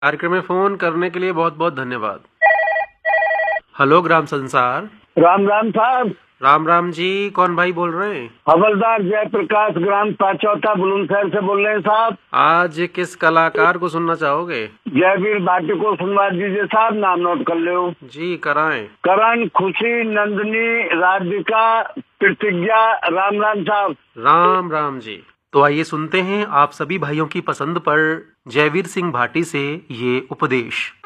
कार्यक्रम में फोन करने के लिए बहुत बहुत धन्यवाद। हेलो ग्राम संसार। राम राम साहब। राम राम जी, कौन भाई बोल रहे हैं? हवलदार जयप्रकाश ग्राम पाचौता बुलंदशहर से बोल रहे हैं साहब। आज किस कलाकार को सुनना चाहोगे? जयवीर भाटी को सुनवा दीजिए साहब, नाम नोट कर लो। जी कराएं। करण, खुशी, नंदनी, राधिका, प्रतिज्ञा। राम राम साहब। राम राम जी। तो आइए सुनते हैं आप सभी भाइयों की पसंद पर जयवीर सिंह भाटी से ये उपदेश।